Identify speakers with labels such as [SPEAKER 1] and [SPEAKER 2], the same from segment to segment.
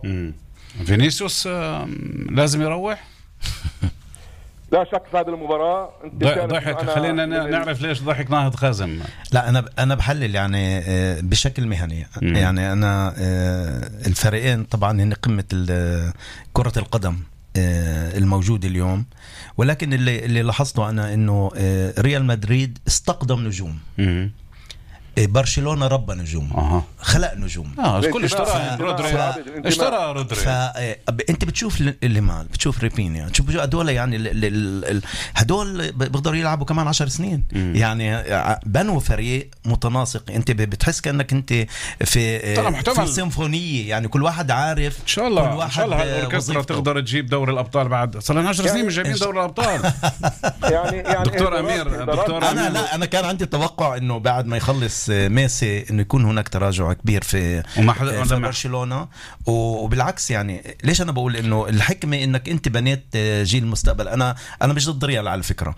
[SPEAKER 1] فينيسيوس لازم يروح.
[SPEAKER 2] لا شك في هذه المباراة.
[SPEAKER 1] ضحك، خلينا نعرف ليش ضحك ناهض خازم.
[SPEAKER 3] لا أنا بحلل يعني بشكل مهني. يعني أنا الفريقين طبعا هن قمة كرة القدم الموجود اليوم، ولكن اللي لاحظته أنا إنه ريال مدريد استقدم نجوم، برشلونة ربى نجوم، خلق نجوم.
[SPEAKER 1] كل اشترى رودري.
[SPEAKER 3] انت بتشوف الليمال، بتشوف ريبينيا، تشوف هدول يعني هدول بيقدروا يلعبوا كمان 10 سنين. يعني بنوا فريق متناسق. انت بتحس كأنك انت في سيمفونية، يعني كل واحد عارف.
[SPEAKER 1] ان شاء الله الأوركسترا تقدر تجيب دوري الابطال بعد صار لنا 10 سنين مش جايبين دوري الابطال.
[SPEAKER 2] يعني
[SPEAKER 1] دكتور امير
[SPEAKER 3] انا كان عندي توقع انه بعد ما يخلص ميسي انه يكون هناك تراجع كبير في برشلونة. وبالعكس يعني ليش انا بقول انه الحكمة انك انت بنيت جيل المستقبل. انا مش ضد ريال على فكرة،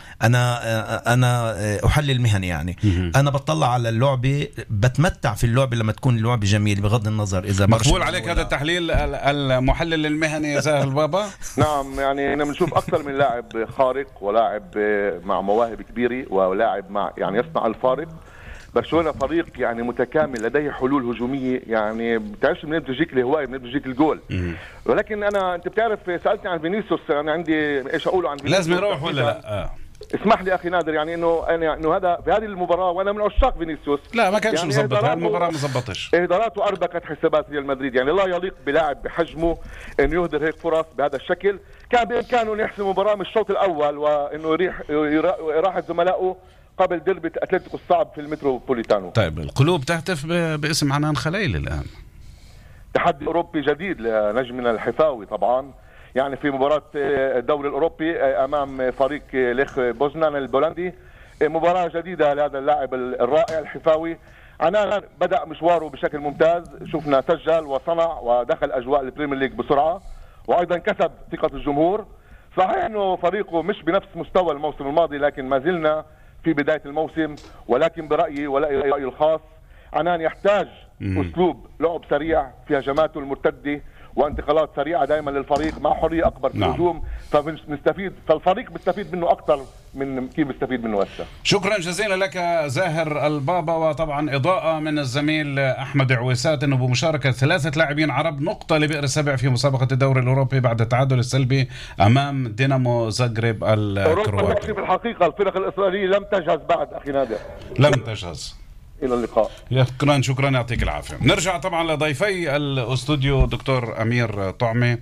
[SPEAKER 3] انا احلل مهني يعني. انا بطلع على اللعبة، بتمتع في اللعبة لما تكون اللعبة جميلة بغض النظر اذا
[SPEAKER 1] مقبول عليك هذا التحليل المحلل المهني يا زاهر البابا.
[SPEAKER 2] نعم، يعني احنا بنشوف اكثر من لاعب خارق ولاعب مع مواهب كبيرة ولاعب مع يعني يصنع الفارق. برشلونة فريق يعني متكامل، لديه حلول هجومية، يعني بتعرفش منين بتجيك الهواية، منين بتجيك الجول. ولكن انت بتعرف سألتني عن فينيسيوس، انا عندي ايش اقوله عن فينيسيوس.
[SPEAKER 1] لازم يروح ولا لا؟
[SPEAKER 2] اسمح لي اخي نادر، يعني انه هذا في هذه المباراة، وانا من عشاق فينيسيوس.
[SPEAKER 1] لا ما كانش يعني مزبط، هذه المباراة ما زبطش.
[SPEAKER 2] اهداراته اربكت حسابات ريال مدريد، يعني لا يليق بلاعب بحجمه انه يهدر هيك فرص بهذا الشكل. كان بامكانه يحسم المباراة من الشوط الاول، وانه يراحة زملائه قبل دربة أتلتيكو الصعب في المتروبوليتانو.
[SPEAKER 1] طيب القلوب تهتف باسم عنان خليل الآن.
[SPEAKER 2] تحدي أوروبي جديد لنجمنا الحفاوي طبعا، يعني في مباراة الدوري الأوروبي أمام فريق ليخ بوزنان البولندي. مباراة جديدة لهذا اللاعب الرائع الحفاوي. عنان بدأ مشواره بشكل ممتاز، شفنا سجل وصنع ودخل أجواء البريمير ليج بسرعة، وأيضا كسب ثقة الجمهور. صحيح أنه فريقه مش بنفس مستوى الموسم الماضي، لكن ما زلنا في بداية الموسم. ولكن برأيي رأيي الخاص، عنان يحتاج أسلوب لعب سريع في هجماته المرتدة وانتقالات سريعة دائما للفريق مع حرية أكبر في الهجوم. فالفريق بيستفيد منه أكثر من كيف بيستفيد منه هسه.
[SPEAKER 1] شكرا جزيلا لك زاهر البابا. وطبعا إضاءة من الزميل أحمد عويسات أنه بمشاركة 3 لاعبين عرب نقطة لبئر 7 في مسابقة الدوري الأوروبي بعد التعادل السلبي أمام دينامو زاغريب الكرواتي.
[SPEAKER 2] في الحقيقة الفرق الإسرائيلية لم تجهز بعد أخي نادر،
[SPEAKER 1] لم تجهز.
[SPEAKER 2] إلى اللقاء.
[SPEAKER 1] شكرا يعطيك العافية. نرجع طبعا لضيفي الاستوديو دكتور أمير طعمي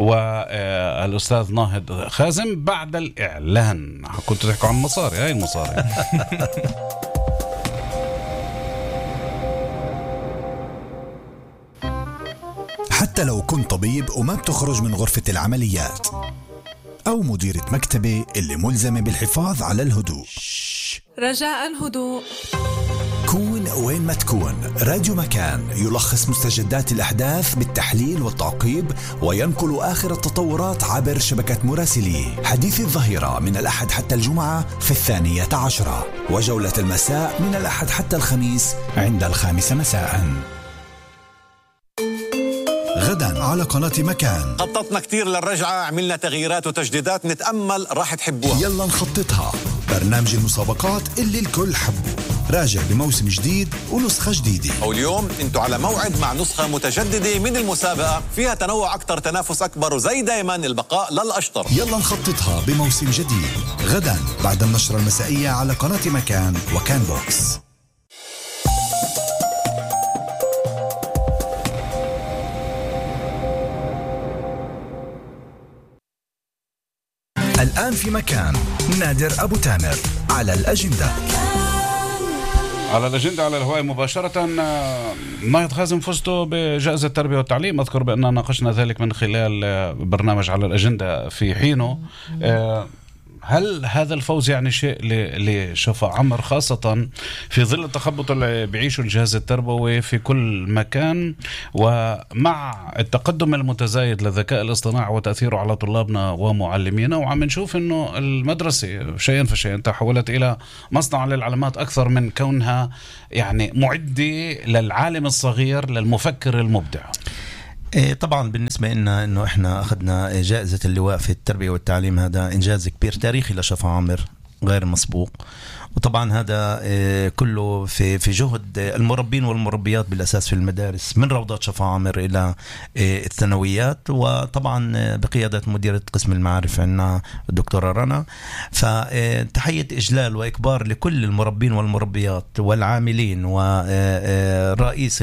[SPEAKER 1] والأستاذ ناهض خازم بعد الإعلان. كنت تحكوا عن المصاري، هاي المصاري.
[SPEAKER 4] حتى لو كنت طبيب وما بتخرج من غرفة العمليات، أو مديرة مكتبة اللي ملزمة بالحفاظ على الهدوء،
[SPEAKER 5] رجاء هدوء.
[SPEAKER 4] كون وين ما تكون، راديو مكان يلخص مستجدات الأحداث بالتحليل والتعقيب، وينقل آخر التطورات عبر شبكة مراسليه. حديث الظهيرة من الأحد حتى الجمعة في 12:10، وجولة المساء من الأحد حتى الخميس عند 5 مساء. غدا على قناة مكان.
[SPEAKER 6] خططنا كتير للرجعة، عملنا تغييرات وتجديدات، نتأمل راح تحبوها.
[SPEAKER 4] يلا نخططها. برنامج المسابقات اللي الكل حبه، راجع بموسم جديد ونسخة جديدة.
[SPEAKER 6] واليوم انتوا على موعد مع نسخة متجددة من المسابقة، فيها تنوع أكتر، تنافس أكبر، وزي دايما البقاء للأشطر.
[SPEAKER 4] يلا نخططها بموسم جديد غدا بعد النشرة المسائية على قناة مكان وكان بوكس. الآن في مكان نادر أبو تامر على الأجندة.
[SPEAKER 1] على الأجندة على الهواء مباشرة. ناهض خازم، فزتوا بجائزة التربية والتعليم. أذكر بأننا ناقشنا ذلك من خلال برنامج على الأجندة في حينه. هل هذا الفوز يعني شيء لشفا عمر، خاصة في ظل التخبط اللي بيعيشه الجهاز التربوي في كل مكان، ومع التقدم المتزايد للذكاء الاصطناعي وتأثيره على طلابنا ومعلمينا؟ وعم نشوف انه المدرسة شيئا فشيئا تحولت الى مصنع للعلامات اكثر من كونها يعني معدة للعالم الصغير، للمفكر المبدع.
[SPEAKER 3] طبعا بالنسبة لنا انه احنا اخذنا جائزة اللواء في التربية والتعليم، هذا انجاز كبير تاريخي لشفا عامر غير مسبوق. وطبعا هذا كله في جهد المربين والمربيات بالأساس في المدارس من روضات شفا عامر إلى الثانويات، وطبعا بقيادة مديرة قسم المعارف عندنا الدكتورة رنا. فتحية إجلال وإكبار لكل المربين والمربيات والعاملين ورئيسة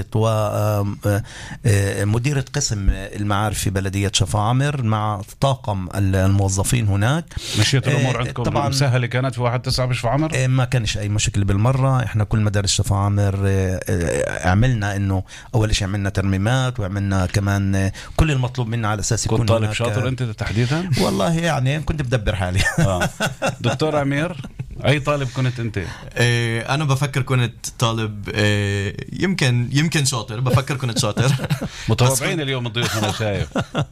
[SPEAKER 3] ومديرة قسم المعارف في بلدية شفا عامر مع طاقم الموظفين هناك.
[SPEAKER 1] مشيت الأمور عندكم طبعا مسهلة كانت في 1/9 بشفا عامر؟
[SPEAKER 3] ما كانش أي مشكلة بالمرة. إحنا كل مدارس شفا عامر عملنا إنه أول شيء عملنا ترميمات، وعملنا كمان كل المطلوب منا على أساس يكون
[SPEAKER 1] كنت طالب شاطر أنت تحديدا؟
[SPEAKER 3] والله يعني كنت بدبر حالي.
[SPEAKER 1] دكتور أمير، أي طالب كنت أنت؟
[SPEAKER 7] أنا بفكر كنت طالب يمكن شاطر، بفكر كنت شاطر.
[SPEAKER 1] متواضعين اليوم الضيوف أنا شايف.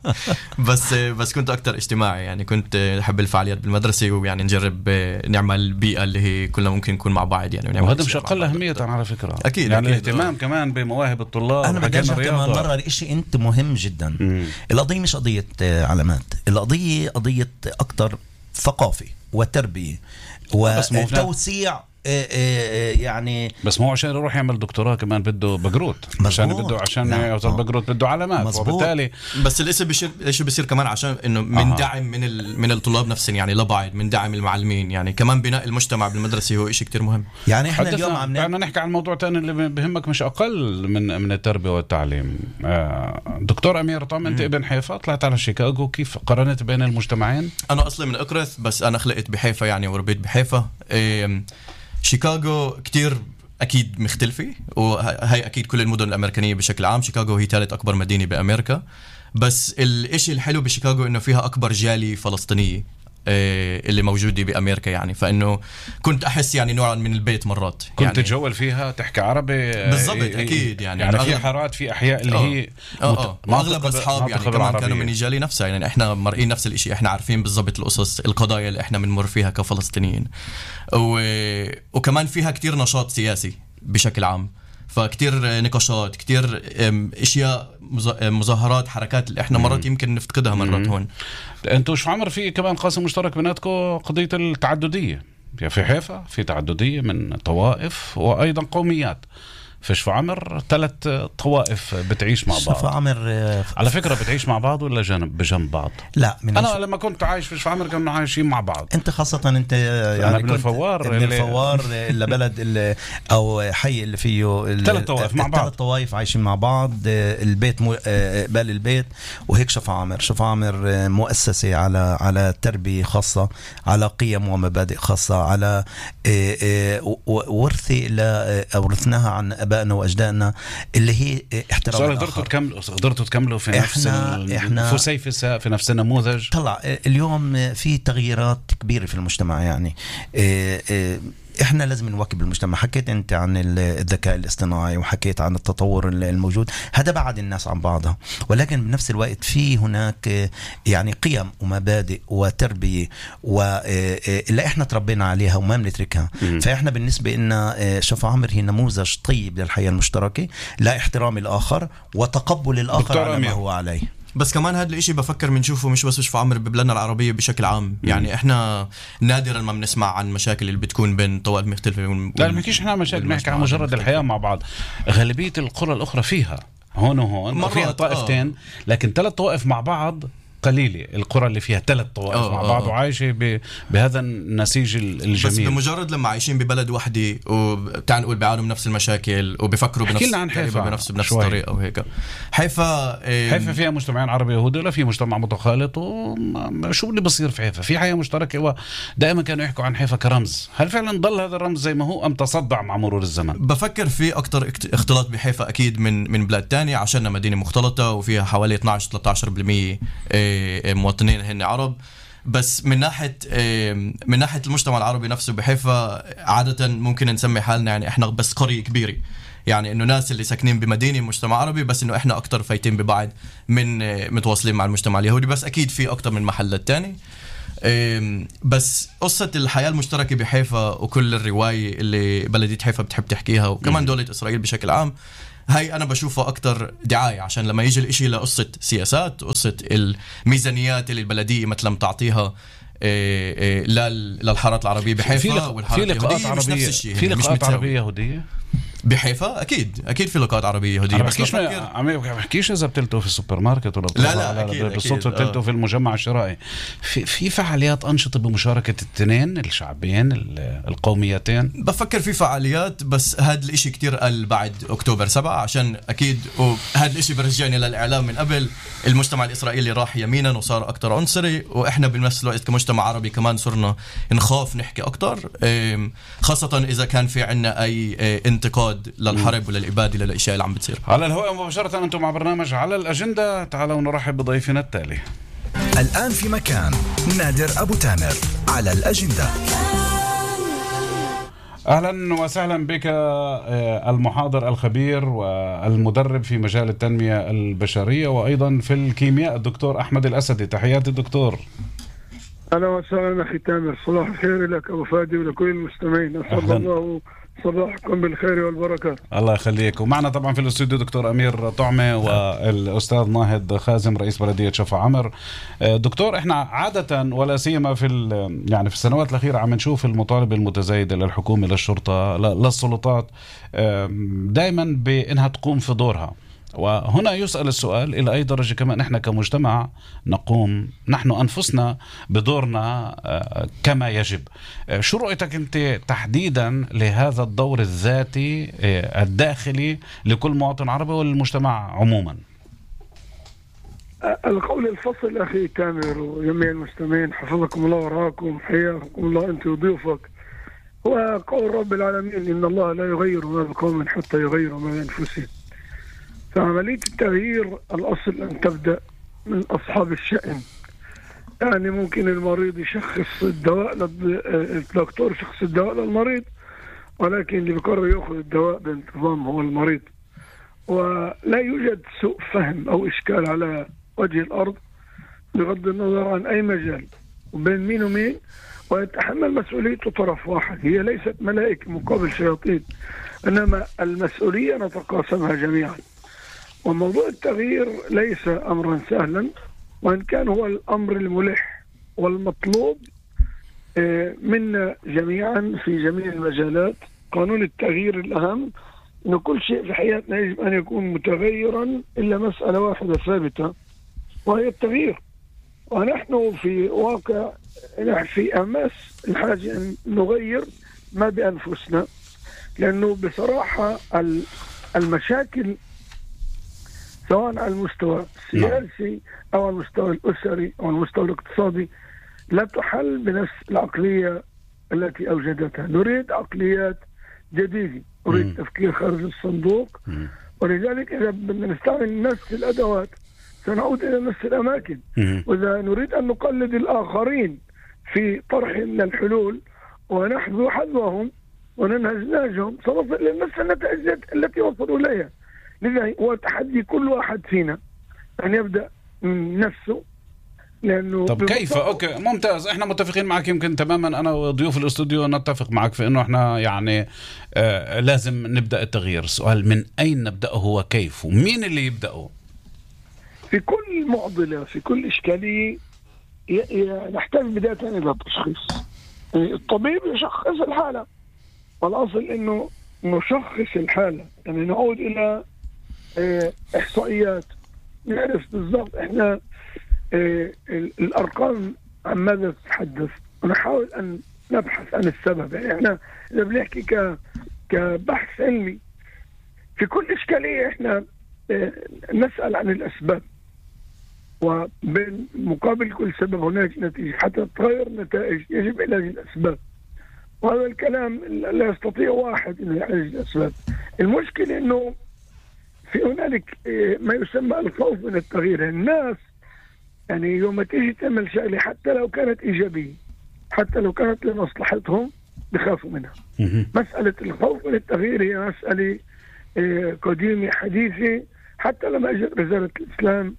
[SPEAKER 7] بس كنت أكتر اجتماعي، يعني كنت أحب الفعاليات بالمدرسة، ويعني نجرب نعمل بيئة اللي هي كلنا ممكن نكون مع بعض يعني.
[SPEAKER 1] وهذا مش أقل أهمية على فكرة.
[SPEAKER 7] أكيد
[SPEAKER 1] يعني
[SPEAKER 7] أكيد.
[SPEAKER 1] الاهتمام كمان بمواهب الطلاب.
[SPEAKER 3] أنا بدي أرجع كمان مرة لإشي أنت مهم جدا. القضية مش قضية علامات، القضية قضية أكتر ثقافي وتربية وتوسيع. يعني
[SPEAKER 1] بس مو عشان يروح يعمل دكتوراه كمان بده بقروت، عشان يوصل بقروت بده علامات، وبالتالي
[SPEAKER 7] بس الاشي بصير كمان عشان انه من دعم من الطلاب نفسهم يعني لبعض، من دعم المعلمين يعني، كمان بناء المجتمع بالمدرسة هو اشي كتير مهم.
[SPEAKER 3] يعني احنا اليوم
[SPEAKER 1] بدنا نحكي عن موضوع تاني اللي بهمك مش اقل من التربية والتعليم. دكتور امير، طبعا انت ابن حيفا، طلعت على شيكاغو، كيف قارنت بين المجتمعين؟
[SPEAKER 7] انا اصلا من اقرث، بس انا خلقت بحيفا يعني وربيت بحيفا. شيكاغو كتير أكيد مختلفة، وهي أكيد كل المدن الأمريكانية بشكل عام. شيكاغو هي ثالث أكبر مدينة بأمريكا، بس الإشي الحلو بشيكاغو إنه فيها أكبر جالية فلسطينية اللي موجودة بأمريكا يعني. فإنه كنت أحس يعني نوعا من البيت مرات،
[SPEAKER 1] كنت
[SPEAKER 7] يعني
[SPEAKER 1] تتجول فيها تحكي عربي
[SPEAKER 7] بالضبط. أكيد يعني
[SPEAKER 1] في حارات، في أحياء اللي هي
[SPEAKER 7] أغلب أصحاب يعني كمان كانوا من الجالية نفسها، يعني إحنا مرئين نفس الإشي، إحنا عارفين بالضبط القصص القضايا اللي إحنا بنمر فيها كفلسطينيين. وكمان فيها كتير نشاط سياسي بشكل عام، فكتير نقاشات، كتير اشياء، مظاهرات، حركات اللي احنا مرات يمكن نفتقدها مرات هون.
[SPEAKER 1] انتوا شو عمر في كمان قاسم مشترك بيناتكم قضية التعددية؟ في حيفا في تعددية من طوائف وأيضا قوميات. في شفا عامر 3 طوائف بتعيش مع بعض.
[SPEAKER 3] شفا عامر
[SPEAKER 1] على فكرة بتعيش مع بعض ولا بجنب بعض؟
[SPEAKER 3] لا،
[SPEAKER 1] أنا لما كنت عايش في شفا عامر كانوا عايشين مع بعض.
[SPEAKER 3] أنت خاصة أنت يعني
[SPEAKER 1] ابن الفوار
[SPEAKER 3] اللي بلد أو حي اللي فيه
[SPEAKER 1] 3 طوائف مع بعض.
[SPEAKER 3] 3 طوائف عايشين مع بعض. البيت قبال البيت. وهيك شفا عامر مؤسسة على تربية خاصة، على قيم ومبادئ خاصة، على ورثة اللي أورثناها عن أبائنا وأجدادنا اللي هي احترام الآخر.
[SPEAKER 1] قدرتوا تكملوا في نفس الفسيفساء، في نفس النموذج.
[SPEAKER 3] طلع اليوم في تغييرات كبيرة في المجتمع يعني. احنا لازم نواكب المجتمع. حكيت انت عن الذكاء الاصطناعي، وحكيت عن التطور الموجود، هذا بعد الناس عن بعضها، ولكن بنفس الوقت في هناك يعني قيم ومبادئ وتربية اللي احنا تربينا عليها وما بنتركها. فاحنا بالنسبة لنا شفا عامر هي نموذج طيب للحياة المشتركة، لا احترام الآخر وتقبل الآخر على ما هو عليه.
[SPEAKER 7] بس كمان هذا الاشي بفكر بنشوفه مش بس شفا عامر، ببلادنا العربية بشكل عام. يعني احنا نادرا ما بنسمع عن مشاكل اللي بتكون بين طوائف مختلفة.
[SPEAKER 1] لا بنحكيش احنا مشاكل، نحكي عن مجرد الحياة مع بعض. غالبية القرى الأخرى فيها هون وهون وفيها طائفتين، لكن 3 طوائف مع بعض قليلة. القرى اللي فيها 3 طوائف مع بعض وعايشة بهذا النسيج الجميل.
[SPEAKER 7] بس بمجرد لما عايشين ببلد وحدة وبتاع نقول بيعانوا بنفس المشاكل وبيفكروا بنفس الطريقة وهيك. حيفا
[SPEAKER 1] فيها مجتمعين عربي يهودي، ولا في مجتمع متخالط؟ وشو اللي بصير في حيفا؟ في حياة مشتركة، ودائما كانوا يحكوا عن حيفا كرمز. هل فعلا ضل هذا الرمز زي ما هو أم تصدع مع مرور الزمن؟
[SPEAKER 7] بفكر في أكتر اختلاط بحيفا أكيد من بلاد تانية، عشان مدينة مختلطة وفيها حوالي 12-13% مواطنين هن عرب. بس من ناحية المجتمع العربي نفسه بحيفا عادة ممكن نسمي حالنا يعني احنا بس قرية كبيرة، يعني انه ناس اللي ساكنين بمدينة مجتمع عربي، بس انه احنا اكتر فايتين ببعض من متواصلين مع المجتمع اليهودي. بس اكيد في اكتر من محلات تاني. بس قصة الحياة المشتركة بحيفا وكل الرواية اللي بلدية حيفا بتحب تحكيها وكمان دولة إسرائيل بشكل عام، هاي أنا بشوفها أكتر دعاية عشان لما يجي الإشي لقصة سياسات، قصة الميزانيات اللي البلدية مثلا تعطيها للحارات العربية بحيفا والحارات اليهودية مش نفس الشيء.
[SPEAKER 1] في لقاءات عربية يهودية
[SPEAKER 7] بحيفا اكيد في لقاءات عربيه يهوديه.
[SPEAKER 1] ما بحكيش اذا بتلتوا في السوبر ماركت ولا
[SPEAKER 7] لا اكيد
[SPEAKER 1] بالصدفه بتلتوا في المجمع الشرائي. في فعاليات انشطه بمشاركه الاثنين الشعبين القوميتين.
[SPEAKER 7] بفكر في فعاليات، بس هذا الاشي كتير قل بعد اكتوبر 7 عشان اكيد وهذا الاشي برجعني للاعلام من قبل. المجتمع الاسرائيلي راح يمينا وصار اكتر عنصري، واحنا بنفس الوقت كمجتمع عربي كمان صرنا نخاف نحكي اكتر، خاصه اذا كان في عنا اي انتقاد للحرب وللإبادة للأشياء اللي عم بتصير.
[SPEAKER 1] على الهواء مباشرة أنتم مع برنامج على الأجندة. تعالوا نرحب بضيفنا التالي.
[SPEAKER 4] الآن في مكان نادر أبو تامر على الأجندة.
[SPEAKER 1] أهلا وسهلا بك المحاضر الخبير والمدرب في مجال التنمية البشرية وأيضا في الكيمياء الدكتور أحمد الأسدي. تحياتي الدكتور.
[SPEAKER 8] أهلا وسهلا أخي تامر، صباح الخير لك أبو فادي ولكل المستمعين. أسعد الله صباحكم بالخير والبركة.
[SPEAKER 1] الله يخليك. ومعنا طبعا في الاستوديو دكتور أمير طعمة والأستاذ ناهد خازم رئيس بلدية شفا عمر. دكتور، احنا عادة ولا سيما في يعني في السنوات الأخيرة عم نشوف المطالبة المتزايدة للحكومة للشرطة للسلطات دائما بأنها تقوم في دورها. وهنا يسأل السؤال إلى أي درجة كمان إحنا كمجتمع نقوم نحن أنفسنا بدورنا كما يجب. شو رؤيتك أنت تحديدا لهذا الدور الذاتي الداخلي لكل مواطن عربي والمجتمع عموما؟
[SPEAKER 8] القول الفصل أخي تامر وجميع المستمعين حفظكم الله وراكم، حياكم الله أنت وضيوفك. هو قول رب العالمين إن الله لا يغير ما بقوم حتى يغيروا ما بأنفسهم. فعملية التغيير الأصل أن تبدأ من أصحاب الشأن. يعني ممكن المريض يشخص الدواء الدكتور يشخص الدواء للمريض، ولكن اللي بيقرر يأخذ الدواء بانتظام هو المريض. ولا يوجد سوء فهم أو إشكال على وجه الأرض بغض النظر عن أي مجال وبين مين ومين، ويتحمل مسؤوليته طرف واحد. هي ليست ملائكة مقابل شياطين، إنما المسؤولية نتقاسمها جميعا. وموضوع التغيير ليس أمرا سهلا، وإن كان هو الأمر الملح والمطلوب منا جميعا في جميع المجالات. قانون التغيير الأهم أن كل شيء في حياتنا يجب أن يكون متغيرا إلا مسألة واحدة ثابتة وهي التغيير. ونحن في واقع في أمس الحاجة أن نغير ما بأنفسنا، لأنه بصراحة المشاكل سواء على المستوى السياسي أو على المستوى الأسري أو على المستوى الاقتصادي لا تحل بنفس العقلية التي أوجدتها. نريد عقليات جديدة، نريد تفكير خارج الصندوق، ولذلك إذا بدنا نستعمل نفس الأدوات سنعود إلى نفس الأماكن. وإذا نريد أن نقلد الآخرين في طرح الحلول ونحذو حذوهم وننهج نهجهم سنصل إلى نفس النتائج التي وصلوا إليها. لذا هو تحدي كل واحد فينا أن يبدأ من نفسه. لأنه
[SPEAKER 1] طب كيف؟ أوكي ممتاز، إحنا متفقين معك يمكن تماما. أنا وضيوف الاستوديو نتفق معك في أنه إحنا يعني لازم نبدأ التغيير. السؤال من أين نبدأه وكيف ومين اللي يبدأه؟
[SPEAKER 8] في كل معضلة في كل إشكالية نحتاج بداية إلى التشخيص. الطبيب يشخص الحالة، والأصل إنه نشخص الحالة، يعني نعود إلى إحصائيات نعرف بالضبط إحنا الأرقام عن ماذا تتحدث، ونحاول أن نبحث عن السبب. يعني إحنا إذا بنحكي كبحث علمي في كل إشكالية إحنا نسأل عن الأسباب، ومقابل كل سبب هناك نتيجة. حتى تغير النتائج يجب علاج الأسباب، وهذا الكلام لا يستطيع واحد أن يعالج الأسباب. المشكلة أنه في هنالك ما يسمى الخوف من التغيير. الناس يعني يوم تيجي تعمل شغلة حتى لو كانت إيجابية، حتى لو كانت لمصلحتهم بخافوا منها. مسألة الخوف من التغيير هي مسألة قديمة حديثة. حتى لما أجت رسالة الإسلام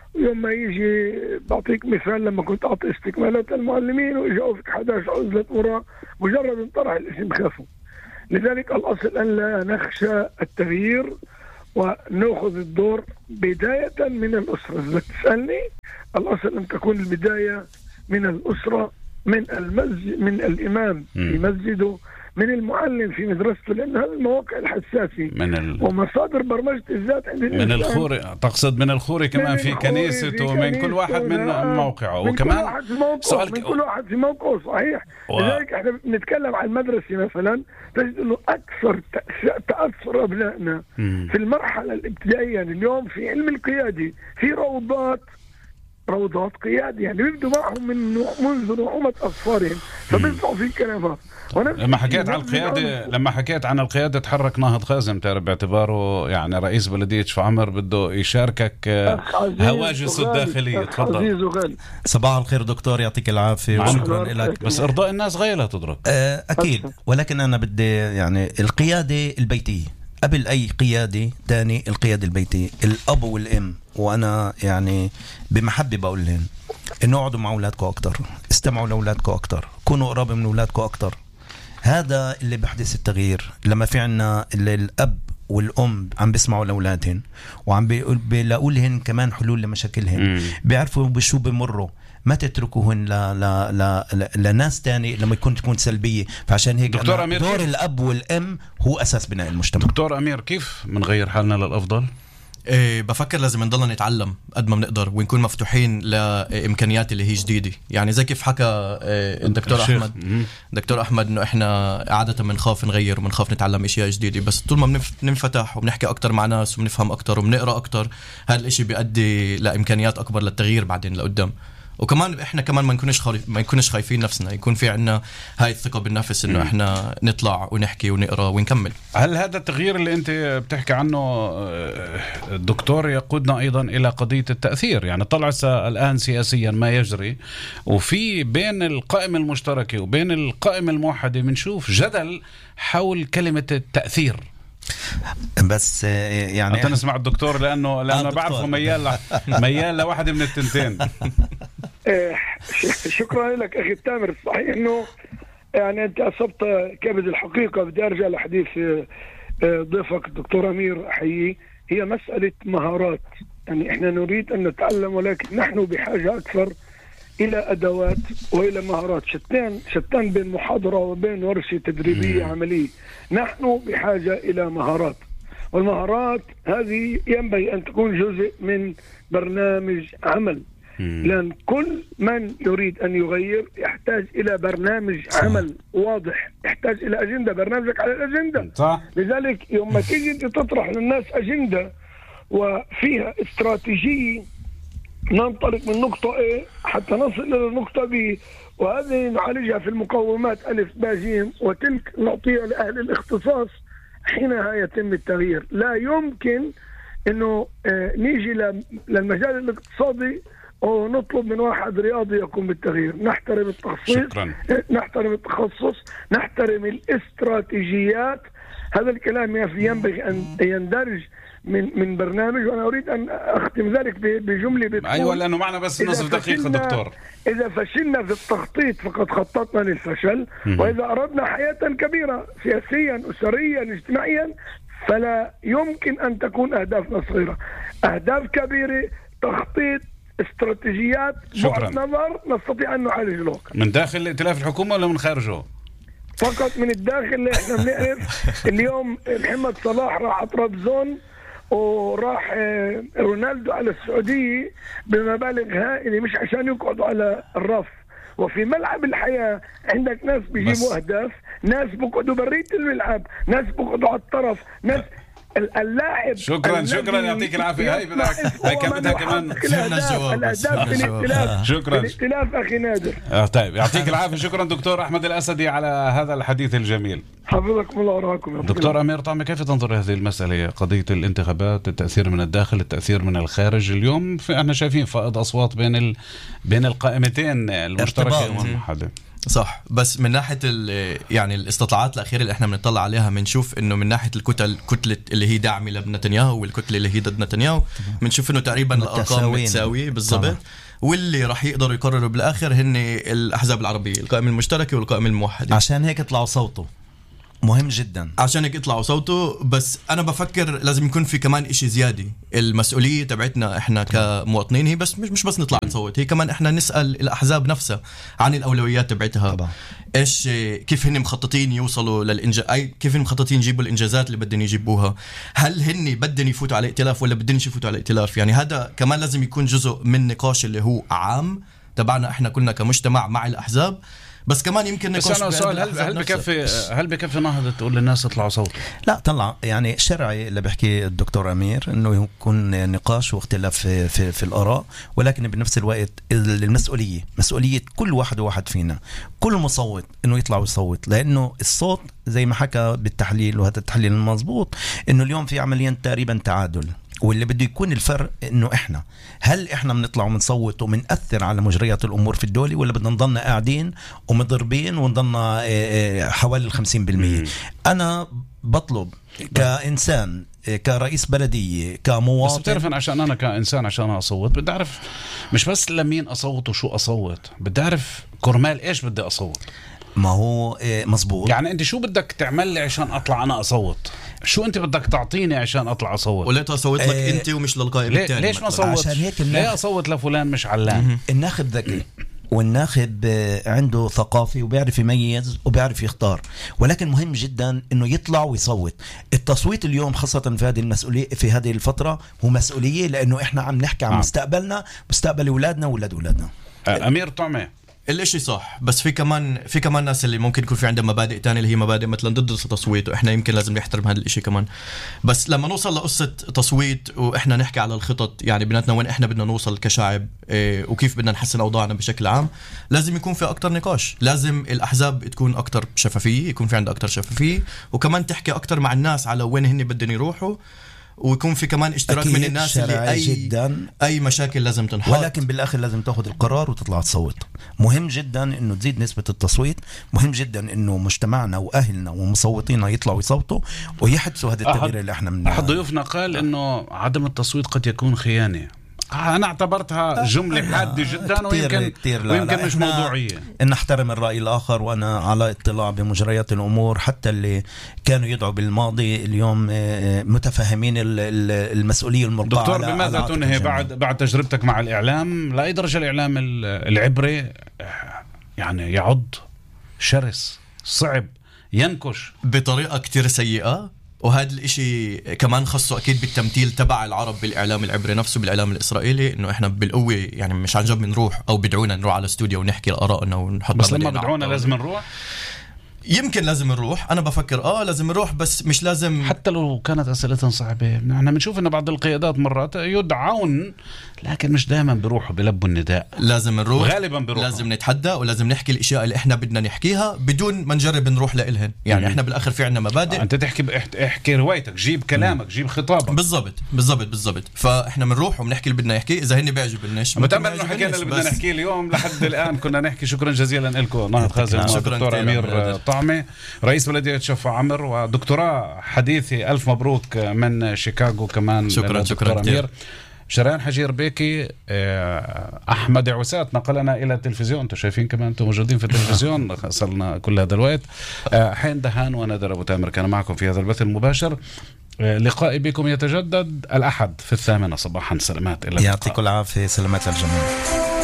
[SPEAKER 8] يوم ما يجي بعطيك مثال لما كنت أعطي استكمالات المعلمين وإجاوا فيك 11 عزلة مرة مجرد انطرح الاسم خافوا. لذلك الأصل أن لا نخشى التغيير ونأخذ الدور بداية من الأسرة. إذا تسألني الأصل أن تكون البداية من الأسرة، من المسجد، من الإمام في مسجده، من المعلم في مدرسته، لأن هذه المواقع الحساسة ومصادر برمجة الذات عند
[SPEAKER 1] من الخوري. تقصد من الخوري كمان في كنيسته ومن كل واحد من موقعه، وكمان
[SPEAKER 8] من كل واحد في موقعه صحيح. لذلك احنا بنتكلم عن المدرسة مثلا، تجد انه اكثر تأثر ابنائنا في المرحلة الابتدائية. يعني اليوم في علم القيادة في روضات قيادة، يعني بيبدوا معهم منذ نعومة أظفارهم، فبيطلعوا في الكلمات.
[SPEAKER 1] لما حكيت عن القيادة تحرك ناهض خازم، تعرف باعتباره يعني رئيس بلدية شفعمر بده يشاركك هواجس الداخلية. تفضل.
[SPEAKER 3] صباح الخير دكتور، يعطيك العافية وشكرا لك.
[SPEAKER 1] بس إرضاء الناس غاية لا تدرك.
[SPEAKER 3] أكيد، ولكن أنا بدي يعني القيادة البيتية قبل أي قيادة تاني. القيادة البيتية، الأب والأم، وأنا يعني بمحبة بقول لهم إنه اقعدوا مع أولادكم أكتر، استمعوا لأولادكم أكتر، كونوا قراب من أولادكم أكتر. هذا اللي بحدث التغيير. لما في عنا الأب والأم عم بيسمعوا لأولادهم وعم بيلاقوا لهن كمان حلول لمشاكلهم، بيعرفوا بشو بمروا، ما تتركوهن لناس تاني لما تكون سلبية. فعشان هيك دور الأب والأم هو أساس بناء المجتمع.
[SPEAKER 1] دكتور أمير، كيف منغير حالنا للأفضل؟
[SPEAKER 7] بفكر لازم نضلنا نتعلم قد ما بنقدر ونكون مفتوحين لإمكانيات اللي هي جديدة. يعني زي كيف حكى دكتور أحمد إنه إحنا عادة بنخاف نغير وبنخاف نتعلم إشياء جديدة، بس طول ما بننفتح وبنحكي أكتر مع ناس وبنفهم أكتر وبنقرأ أكتر، هذا الإشي بيؤدي لإمكانيات أكبر للتغيير بعدين لقدام. وكمان احنا كمان ما نكونش خايفين نفسنا، يكون في عنا هاي الثقة بالنفس انه احنا نطلع ونحكي ونقرا ونكمل.
[SPEAKER 1] هل هذا التغيير اللي انت بتحكي عنه الدكتور يقودنا ايضا الى قضية التأثير؟ يعني طلع الان سياسيا ما يجري، وفي بين القائمة المشتركة وبين القائمة الموحدة بنشوف جدل حول كلمة التأثير.
[SPEAKER 3] بس يعني
[SPEAKER 1] نسمع الدكتور لانه بعرفه ميال لواحد من التنتين.
[SPEAKER 8] شكرا لك اخي تامر. صحيح انه يعني انت اصبت كبد الحقيقه. بدي ارجع لحديث ضيفك الدكتور امير، احييه. هي مساله مهارات، يعني احنا نريد ان نتعلم، ولكن نحن بحاجه اكثر الى ادوات والى مهارات. شتان بين محاضره وبين ورشه تدريبيه عمليه. نحن بحاجه الى مهارات، والمهارات هذه ينبغي ان تكون جزء من برنامج عمل، لأن كل من يريد أن يغير يحتاج إلى برنامج عمل واضح، يحتاج إلى أجندة، برنامجك على الأجندة.
[SPEAKER 1] صح.
[SPEAKER 8] لذلك يوم ما تيجي تطرح للناس أجندة وفيها استراتيجية، ننطلق من نقطة A حتى نصل إلى نقطة B، وهذه نعالجها في المقومات ألف باء جيم، وتلك نعطيها لأهل الاختصاص. حينها يتم التغيير. لا يمكن إنه نيجي للمجال الاقتصادي ونطلب من واحد رياضي يقوم بالتغيير. نحترم التخصص، نحترم التخصص، نحترم الاستراتيجيات. هذا الكلام ينبغي أن يندرج من برنامج. وأنا أريد أن أختم ذلك بجملة بتقول:
[SPEAKER 1] أيوة، لأنه معنا بس نصف دقيقة دكتور.
[SPEAKER 8] إذا فشلنا في التخطيط فقد خططنا للفشل، وإذا أردنا حياة كبيرة سياسيا أسريا اجتماعيا فلا يمكن أن تكون أهدافنا صغيرة. أهداف كبيرة، تخطيط، استراتيجيات، بعد نظر، نستطيع أن نعالج الواقع.
[SPEAKER 1] من داخل ائتلاف الحكومة ولا من خارجه؟
[SPEAKER 8] فقط من الداخل. احنا بنعرف اليوم محمد صلاح راح طرابزون وراح رونالدو على السعودية بمبالغ هائلة، مش عشان يقعدوا على الرف. وفي ملعب الحياة عندك ناس بيجيبوا أهداف، ناس بيقعدوا برية الملعب، ناس بيقعدوا على الطرف، ناس اللاعب.
[SPEAKER 1] شكرا يعطيك العافيه. هاي كمتها كمان
[SPEAKER 8] الأهداف بالائتلاف.
[SPEAKER 1] شكرا
[SPEAKER 8] بالائتلاف اخي نادر.
[SPEAKER 1] طيب يعطيك العافيه. شكرا دكتور احمد الاسدي على هذا الحديث الجميل.
[SPEAKER 8] حفظكم الله وراكم.
[SPEAKER 1] دكتور امير طعمي، كيف تنظر هذه المساله، قضيه الانتخابات، التاثير من الداخل، التاثير من الخارج؟ اليوم احنا شايفين فائض اصوات بين القائمتين المشتركه والموحده.
[SPEAKER 7] صح. بس من ناحيه يعني الاستطلاعات الاخيره اللي احنا بنطلع عليها بنشوف انه من ناحيه كتله اللي هي داعمه لنتنياهو والكتله اللي هي ضد نتنياهو بنشوف انه تقريبا الارقام متساويه بالضبط. واللي راح يقدروا يقرروا بالاخر هن الاحزاب العربيه، القائمه المشتركه والقائمه الموحده.
[SPEAKER 3] عشان هيك طلعوا صوته مهم جدا،
[SPEAKER 7] عشان هيك يطلعوا صوته. بس انا بفكر لازم يكون في كمان إشي زياده. المسؤوليه تبعتنا احنا كمواطنين هي بس مش بس نطلع نصوت، هي كمان احنا نسال الاحزاب نفسها عن الاولويات تبعتها طبعا. ايش كيف هن مخططين يوصلوا للانجاز، كيف هن مخططين يجيبوا الانجازات اللي بدهم يجيبوها. هل هن بدهم يفوتوا على ائتلاف ولا بدهم يفوتوا على ائتلاف؟ يعني هذا كمان لازم يكون جزء من نقاش اللي هو عام تبعنا احنا كلنا كمجتمع مع الاحزاب. بس كمان يمكن
[SPEAKER 1] نقاش. بس أنا سؤال، هل بكفي نهضة تقول للناس اطلعوا صوت؟
[SPEAKER 3] لا طلع يعني شرعي اللي بيحكي الدكتور أمير انه يكون نقاش واختلاف في الآراء، ولكن بنفس الوقت المسؤولية مسؤولية كل واحد فينا، كل مصوت انه يطلع ويصوت، لانه الصوت زي ما حكى بالتحليل وهذا التحليل المضبوط انه اليوم في عمليا تقريبا تعادل، واللي بده يكون الفرق انه هل احنا بنطلع وبنصوت وبنأثر على مجريات الامور في الدولة، ولا بدنا نضلنا قاعدين ومضربين ونضلنا حوالي 50%. انا بطلب كإنسان، كرئيس بلدية، كمواطن.
[SPEAKER 1] بس بتعرف عشان أنا كإنسان عشان أصوت بدي أعرف مش بس لمين أصوت وشو أصوت، بدي أعرف كرمال إيش بدي أصوت.
[SPEAKER 3] ما هو مزبوط.
[SPEAKER 1] يعني أنت شو بدك تعمل لي عشان أطلع أنا أصوت؟ شو أنت بدك تعطيني عشان أطلع أصوت؟
[SPEAKER 7] ولا أصوت لك أنت ومش للقائم الثاني؟
[SPEAKER 1] ليش ما أصوت؟
[SPEAKER 3] عشان هيك
[SPEAKER 1] ليه أصوت لفلان مش علان؟
[SPEAKER 3] الناخب ذكي والناخب عنده ثقافي وبيعرف يميز وبيعرف يختار، ولكن مهم جدا انه يطلع ويصوت. التصويت اليوم خاصة في هذه المسؤولية في هذه الفترة هو مسؤولية، لانه احنا عم نحكي عن مستقبلنا، مستقبل اولادنا واولاد اولادنا.
[SPEAKER 1] امير طعمة
[SPEAKER 7] الاشي صح، بس في كمان ناس اللي ممكن يكون في عندها مبادئ تانية اللي هي مبادئ مثلا ضد التصويت، واحنا يمكن لازم نحترم هذا الاشي كمان. بس لما نوصل لقصة تصويت واحنا نحكي على الخطط يعني بيناتنا وين احنا بدنا نوصل كشعب وكيف بدنا نحسن اوضاعنا بشكل عام، لازم يكون في اكتر نقاش، لازم الاحزاب تكون اكتر شفافية، يكون في عندها اكتر شفافية، وكمان تحكي اكتر مع الناس على وين هن بدهم يروحوا، ويكون في كمان اشتراك من الناس اللي أي مشاكل لازم تنحط.
[SPEAKER 3] ولكن بالآخر لازم تأخذ القرار وتطلع تصوت. مهم جدا إنه تزيد نسبة التصويت، مهم جدا إنه مجتمعنا وأهلنا ومصوتينا يطلعوا يصوتوا ويحدثوا هذا التغيير اللي احنا
[SPEAKER 1] أحد ضيوفنا قال إنه عدم التصويت قد يكون خيانة. أنا اعتبرتها جملة حادة جدا ويمكن مش موضوعية.
[SPEAKER 3] إن نحترم الرأي الآخر، وأنا على اطلاع بمجريات الأمور، حتى اللي كانوا يدعوا بالماضي اليوم متفهمين المسؤولية المرضعة.
[SPEAKER 1] دكتور بماذا تنهي بعد تجربتك مع الإعلام؟ لأي درجة الإعلام العبري يعني يعض، شرس، صعب، ينكش
[SPEAKER 7] بطريقة كتير سيئة، وهذا الاشي كمان خصه اكيد بالتمثيل تبع العرب بالاعلام العبري نفسه، بالاعلام الاسرائيلي، انه احنا بالقوه يعني مش عن جد بنروح او بدعونا نروح على الاستوديو ونحكي ارائنا ونحط.
[SPEAKER 1] بس لما بدعونا لازم نروح.
[SPEAKER 7] يمكن لازم نروح، انا بفكر لازم نروح، بس مش لازم
[SPEAKER 1] حتى لو كانت اسئلتهم صعبه. احنا بنشوف انه بعض القيادات مرات يدعون لكن مش دائما بيروحوا بلبوا النداء.
[SPEAKER 7] لازم نروح،
[SPEAKER 1] غالبا بيروحوا.
[SPEAKER 7] لازم نتحدى ولازم نحكي الاشياء اللي احنا بدنا نحكيها بدون ما نجرب نروح لإلهن. يعني احنا بالاخر في عندنا مبادئ.
[SPEAKER 1] انت احكي روايتك، جيب كلامك، جيب خطابك.
[SPEAKER 7] بالضبط. فاحنا بنروح وبنحكي اللي بدنا نحكي، اذا هن بيعجبناش
[SPEAKER 1] بتأمل انه حكينا اللي بدنا نحكيه اليوم لحد الان. كنا نحكي. شكرا جزيلا لكم ناهض خازن والدكتور أمير طعمة، رئيس بلدية شفا عمر، ودكتوراه حديثي. ألف مبروك من شيكاغو كمان.
[SPEAKER 7] شكرا
[SPEAKER 1] أمير. شريان حجير بيكي، أحمد عوسات نقلنا إلى التلفزيون. أنتم شايفين كمان أنتم موجودين في التلفزيون. صلنا كل هذا الوقت. حين دهان ونادر أبو تامر كان معكم في هذا البث المباشر. لقائي بكم يتجدد الأحد في 8 صباحا. سلامات.
[SPEAKER 3] يعطيكم العافية. سلامات للجميع.